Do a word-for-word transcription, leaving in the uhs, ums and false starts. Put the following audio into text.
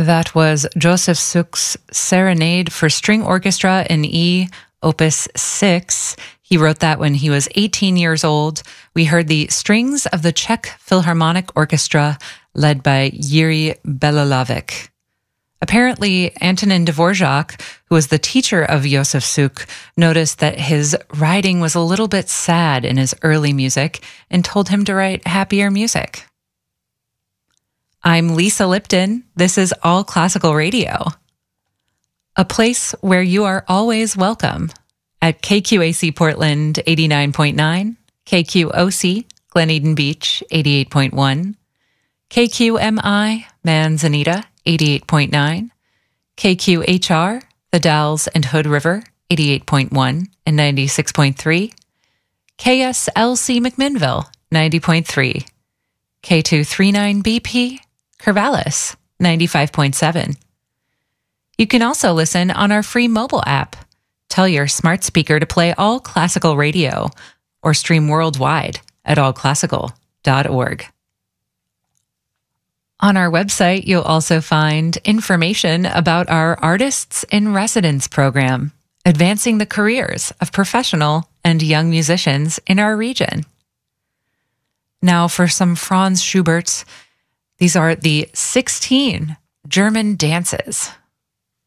That was Joseph Suk's Serenade for String Orchestra in E, Opus six. He wrote that when he was eighteen years old. We heard the strings of the Czech Philharmonic Orchestra led by Jiří Bělohlávek. Apparently, Antonin Dvorak, who was the teacher of Josef Suk, noticed that his writing was a little bit sad in his early music and told him to write happier music. I'm Lisa Lipton. This is All Classical Radio, a place where you are always welcome at K Q A C Portland eighty-nine point nine, K Q O C Glen Eden Beach eighty-eight point one, K Q M I Manzanita eighty-eight point nine, K Q H R The Dalles and Hood River eighty-eight point one and ninety-six point three, K S L C McMinnville ninety point three, K two thirty-nine B P Corvallis ninety-five point seven. You can also listen on our free mobile app. Tell your smart speaker to play All Classical Radio or stream worldwide at all classical dot org. On our website, you'll also find information about our Artists in Residence program, advancing the careers of professional and young musicians in our region. Now for some Franz Schubert. These are the sixteen German dances.